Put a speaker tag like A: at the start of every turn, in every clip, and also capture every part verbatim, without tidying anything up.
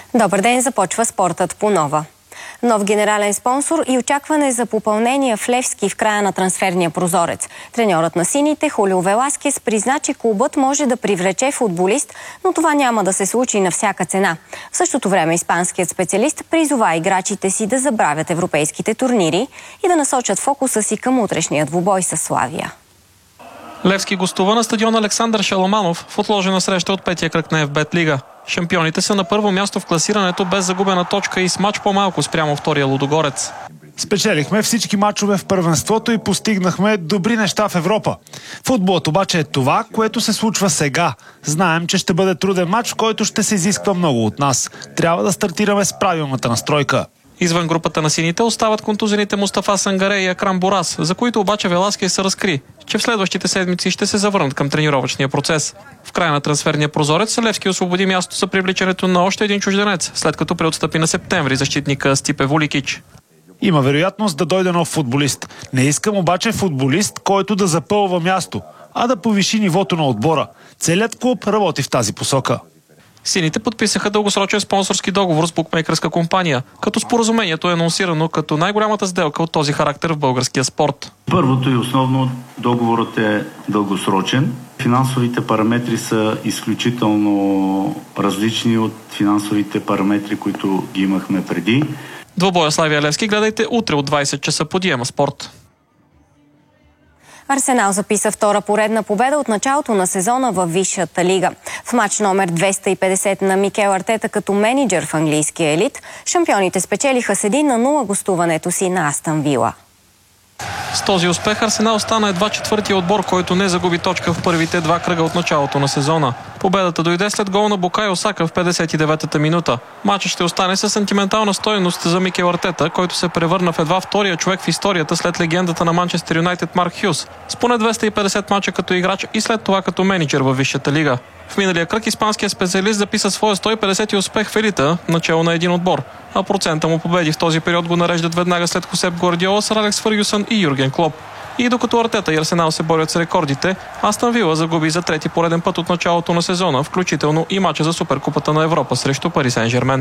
A: Добър ден, започва спортът по Нова. Нов генерален спонсор и очакване за попълнение в Левски в края на трансферния прозорец. Треньорът на сините Хулио Веласкес призна, че клубът може да привлече футболист, но това няма да се случи на всяка цена. В същото време испанският специалист призова играчите си да забравят европейските турнири и да насочат фокуса си към утрешния двубой със Славия.
B: Левски гостува на стадион Александър Шаламанов в отложена среща от петия кръг на Еф Бет Лига. Шампионите са на първо място в класирането без загубена точка и с мач по-малко спрямо втория Лудогорец.
C: Спечелихме всички мачове в първенството и постигнахме добри неща в Европа. Футболът обаче е това, което се случва сега. Знаем, че ще бъде труден мач, в който ще се изисква много от нас. Трябва да стартираме с правилната настройка.
B: Извън групата на сините остават контузените Мустафа Сангаре и Акрам Борас, за които обаче Веласкес се разкри, че в следващите седмици ще се завърнат към тренировъчния процес. В края на трансферния прозорец Левски освободи място за привличането на още един чужденец, след като преотстъпи на септември защитника Стипе Воликич.
C: Има вероятност да дойде нов футболист. Не искам обаче футболист, който да запълва място, а да повиши нивото на отбора. Целият клуб работи в тази посока.
B: Сините подписаха дългосрочен спонсорски договор с букмейкърска компания, като споразумението е анонсирано като най-голямата сделка от този характер в българския спорт.
D: Първото и основно договорът е дългосрочен. Финансовите параметри са изключително различни от финансовите параметри, които ги имахме преди.
B: Двобоя Славия Левски гледайте утре от двайсет часа по Диема Спорт.
A: Арсенал записа втора поредна победа от началото на сезона във Висшата лига. В матч номер двеста и петдесет на Микел Артета като мениджър в английския елит, шампионите спечелиха с един на нула гостуването си на Астън Вила.
B: С този успех Арсенал стана едва четвъртия отбор, който не загуби точка в първите два кръга от началото на сезона. Победата дойде след гол на Букайо Сака в петдесет и деветата минута. Матчът ще остане със сантиментална стойност за Микел Артета, който се превърна в едва втория човек в историята след легендата на Манчестър Юнайтед Марк Хюс, с поне двеста и петдесет мача като играч и след това като мениджър във Висшата лига. В миналия кръг испанският специалист записа своя сто и петдесети успех в елита, начало на един отбор, а процента му победи в този период го нареждат веднага след Хосеп Гвардиола, Сър Алекс Фъргюсън и Юрген Клоп. И докато Артета и Арсенал се борят с рекордите, Астън Вила загуби за трети пореден път от началото на сезона, включително и мача за Суперкупата на Европа срещу Пари Сен-Жермен.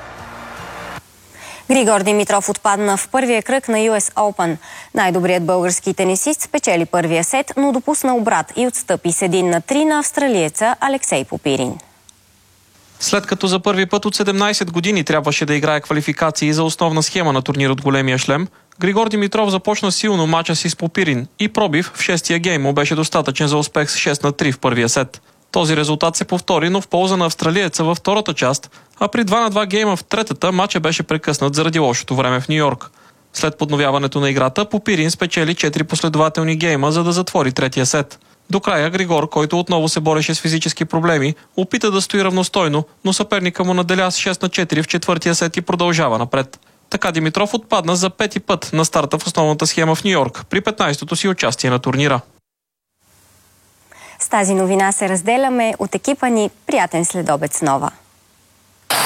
A: Григор Димитров отпадна в първия кръг на Ю Ес Open. Най-добрият български тенисист спечели първия сет, но допусна обрат и отстъпи с един на три на австралиеца Алексей Попирин.
B: След като за първи път от седемнайсет години трябваше да играе квалификации за основна схема на турнир от големия шлем, Григор Димитров започна силно мача си с Попирин и пробив в шестия гейм му беше достатъчен за успех с шест на три в първия сет. Този резултат се повтори, но в полза на австралиеца във втората част, а при два на два гейма в третата матчът беше прекъснат заради лошото време в Ню Йорк. След подновяването на играта, Попирин спечели четири последователни гейма, за да затвори третия сет. До края Григор, който отново се бореше с физически проблеми, опита да стои равностойно, но съперника му наделя с шест на четири в четвъртия сет и продължава напред. Така Димитров отпадна за пети път на старта в основната схема в Ню Йорк при петнайсетото си участие на турнира.
A: С тази новина се разделяме от екипа ни. Приятен следобед с Нова.